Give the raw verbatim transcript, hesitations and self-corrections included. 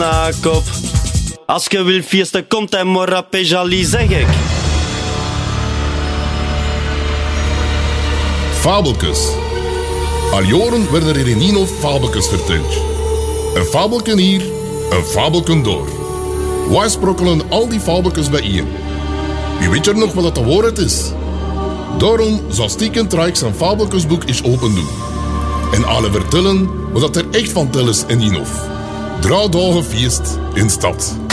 na kop. Als je wil feesten, komt hij maar op Pejali, zeg ik. Fabeltjes. Al jaren werden er in Ninov fabeltjes verteld. Een fabelken hier, een fabelken door. Wij sprokkelen al die fabeltjes bijeen. Wie weet er nog wat de waarheid is? Daarom zal Stieken Trijk zijn fabeltjesboek eens open doen. En alle vertellen wat er echt van tel is in Ninov. Drie dagen feest in stad.